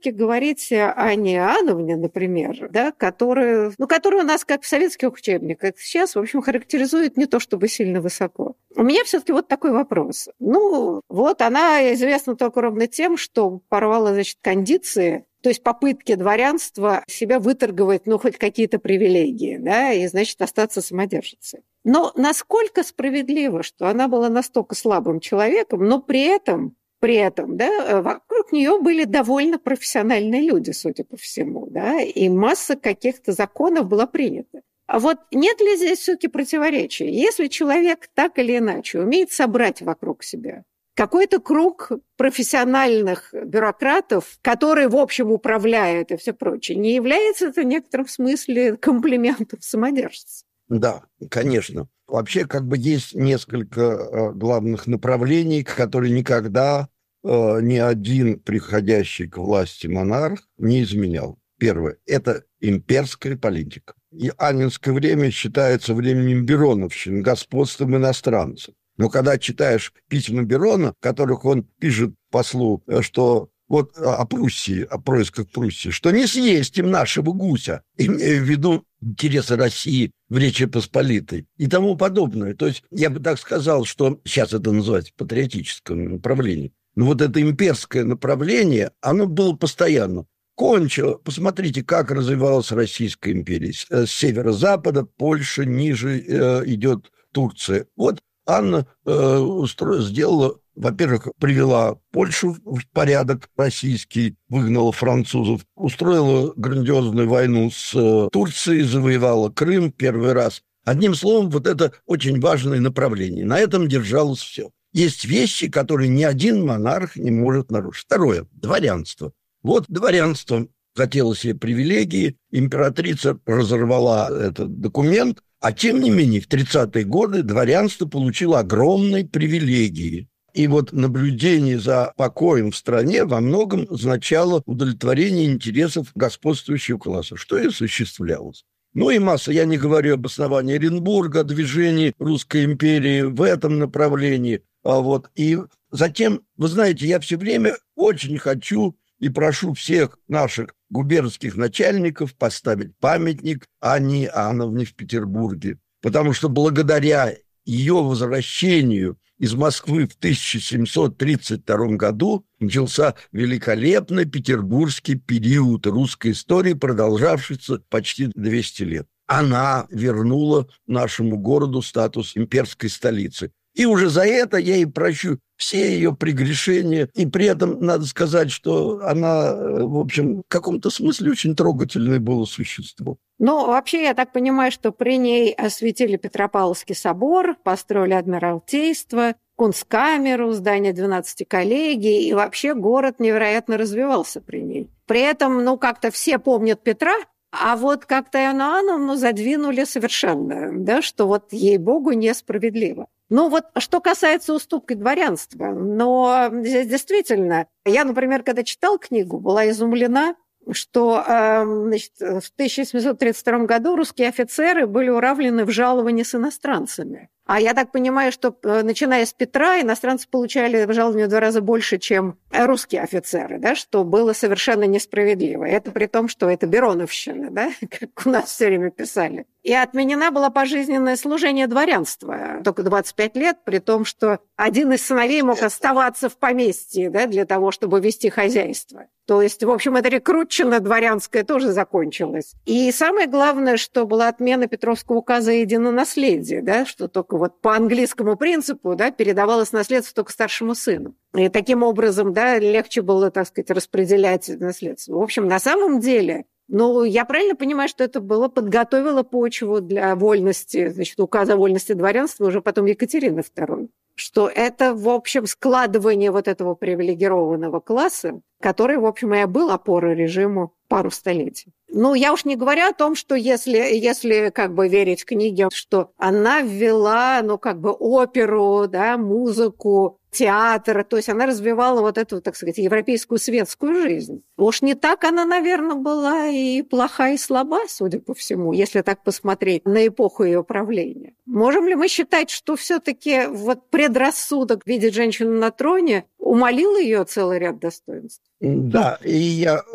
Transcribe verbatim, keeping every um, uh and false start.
все-таки говорить о Анне Иоанновне, например, да, которую, ну, которую у нас, как в советских учебниках сейчас, в общем, характеризует не то чтобы сильно высоко. У меня все-таки вот такой вопрос. Ну, вот она известна только ровно тем, что порвала, значит, кондиции, то есть попытки дворянства себя выторговать, ну, хоть какие-то привилегии, да, и, значит, остаться самодержицей. Но насколько справедливо, что она была настолько слабым человеком, но при этом, при этом, да, вокруг нее были довольно профессиональные люди, судя по всему, да, и масса каких-то законов была принята. А вот нет ли здесь все-таки противоречия? Если человек так или иначе умеет собрать вокруг себя какой-то круг профессиональных бюрократов, которые, в общем, управляют и все прочее, не является это в некотором смысле комплиментом самодержца? Да, конечно. Вообще, как бы есть несколько э, главных направлений, которые никогда э, ни один приходящий к власти монарх не изменял. Первое – это имперская политика. И аннинское время считается временем Бероновщины, господством иностранцев. Но когда читаешь письма Берона, в которых он пишет послу, что вот о Пруссии, о происках Пруссии, что не съесть им нашего гуся, имея в виду интересы России в Речи Посполитой и тому подобное. То есть я бы так сказал, что сейчас это называется патриотическое направление. Но вот это имперское направление, оно было постоянно. Кончило. Посмотрите, как развивалась Российская империя. С северо-запада, Польша, ниже э, идет Турция. Вот Анна э, устро... сделала, во-первых, привела Польшу в порядок российский, выгнала французов, устроила грандиозную войну с э, Турцией, завоевала Крым первый раз. Одним словом, вот это очень важное направление. На этом держалось все. Есть вещи, которые ни один монарх не может нарушить. Второе – дворянство. Вот дворянство хотело себе привилегии, императрица разорвала этот документ, а тем не менее в тридцатые годы дворянство получило огромные привилегии. И вот наблюдение за покоем в стране во многом означало удовлетворение интересов господствующего класса, что и осуществлялось. Ну и масса, я не говорю об основании Оренбурга, движении Русской империи в этом направлении. А вот, и затем, вы знаете, я все время очень хочу и прошу всех наших губернских начальников поставить памятник Анне Иоанновне в Петербурге, потому что благодаря ее возвращению из Москвы в тысяча семьсот тридцать втором году начался великолепный петербургский период русской истории, продолжавшийся почти двести лет. Она вернула нашему городу статус имперской столицы. И уже за это я ей прощу все ее прегрешения. И при этом надо сказать, что она, в общем, в каком-то смысле очень трогательное было существо. Ну, вообще, я так понимаю, что при ней осветили Петропавловский собор, построили Адмиралтейство, Кунсткамеру, здание двенадцати коллегий, и вообще город невероятно развивался при ней. При этом, ну, как-то все помнят Петра, а вот как-то Анну Иоанновну задвинули совершенно, да, что вот, ей-богу, несправедливо. Ну вот, что касается уступки дворянства, но здесь действительно, я, например, когда читал книгу, была изумлена, что значит, в тысяча семьсот тридцать втором году русские офицеры были уравнены в жаловании с иностранцами. А я так понимаю, что начиная с Петра иностранцы получали в жалование в два раза больше, чем русские офицеры, да, что было совершенно несправедливо. Это при том, что это Бероновщина, да, как у нас все время писали. И отменена была пожизненное служение дворянства, только двадцать пять лет, при том, что один из сыновей мог оставаться в поместье, да, для того, чтобы вести хозяйство. То есть, в общем, эта рекрутчина дворянская тоже закончилась. И самое главное, что была отмена Петровского указа о единонаследии, да, что только вот по английскому принципу, да, передавалось наследство только старшему сыну. И таким образом, да, легче было, так сказать, распределять наследство. В общем, на самом деле, ну, я правильно понимаю, что это было, подготовило почву для вольности, значит, указа о вольности дворянства уже потом Екатерины второй. Что это, в общем, складывание вот этого привилегированного класса, который, в общем, и был опорой режиму пару столетий. Ну, я уж не говорю о том, что если, если как бы верить книге, что она ввела, ну, как бы оперу, да, музыку, театр, то есть она развивала вот эту, так сказать, европейскую светскую жизнь. Уж не так она, наверное, была и плоха, и слаба, судя по всему, если так посмотреть на эпоху ее правления. Можем ли мы считать, что все-таки вот предрассудок видеть женщину на троне умалил ее целый ряд достоинств? Да, и я